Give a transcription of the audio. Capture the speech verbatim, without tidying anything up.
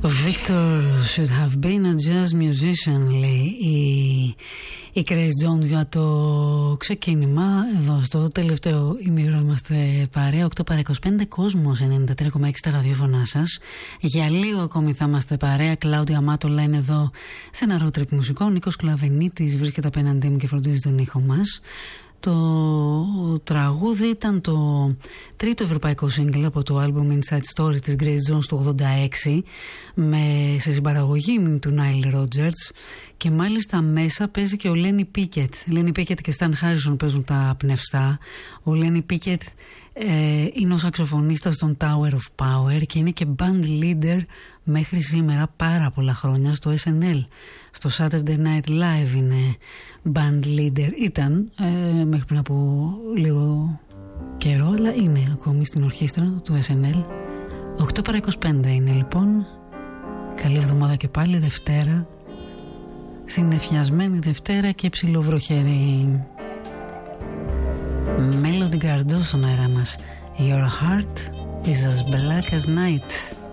Victor should have been a jazz musician, λέει η, η Grace Jones για το ξεκίνημα. Εδώ στο τελευταίο ημίρο είμαστε παρέα. Οκτώ παρά είκοσι πέντε, Κόσμος ενενήντα τρία κόμμα έξι τα ραδιόφωνά σας. Για λίγο ακόμη θα είμαστε παρέα. Κλάουδια Μάτολα είναι εδώ σε ένα road trip μουσικό. Νίκος Κλαβενίτης βρίσκεται απέναντί μου και φροντίζει τον ήχο μας. Το τραγούδι ήταν το τρίτο ευρωπαϊκό σύγκλ από το album Inside Story της Grace Jones του ογδόντα έξι, με, σε συμπαραγωγή του Nile Rodgers, και μάλιστα μέσα παίζει και ο Lenny Pickett. Lenny Pickett και Stan Harrison παίζουν τα πνευστά. Ο Lenny Pickett ε, είναι ο σαξοφωνίστας των Tower of Power και είναι και band leader μέχρι σήμερα πάρα πολλά χρόνια στο ες εν ελ. Στο Saturday Night Live είναι band leader. Ήταν ε, μέχρι πριν από λίγο καιρό, αλλά είναι ακόμη στην ορχήστρα του ες εν ελ. οκτώ παρά είκοσι πέντε είναι λοιπόν. Καλή εβδομάδα και πάλι, Δευτέρα. Συννεφιασμένη Δευτέρα και ψιλοβροχερή. Melody Gardot στον αέρα μας. Your heart is as black as night.